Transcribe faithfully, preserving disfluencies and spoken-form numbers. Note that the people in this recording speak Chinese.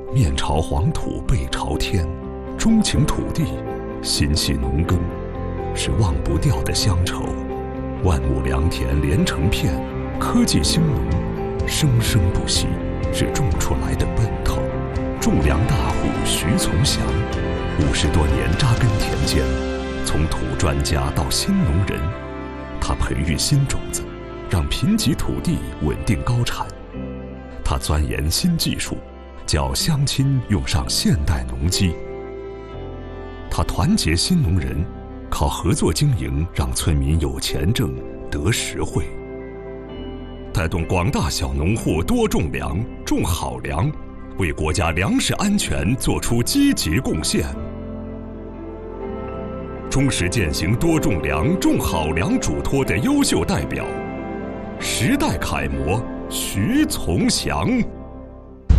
面朝黄土背朝天，钟情土地，心系农耕，是忘不掉的乡愁。万亩良田连成片，科技兴农，生生不息，是种出来的奔头。种粮大户徐从祥，五十多年扎根田间，从土专家到新农人，他培育新种子，让贫瘠土地稳定高产。他钻研新技术，叫乡亲用上现代农机。他团结新农人，靠合作经营让村民有钱挣得实惠，带动广大小农户多种粮，种好粮，为国家粮食安全做出积极贡献。忠实践行多种粮、种好粮嘱托的优秀代表，时代楷模徐从祥。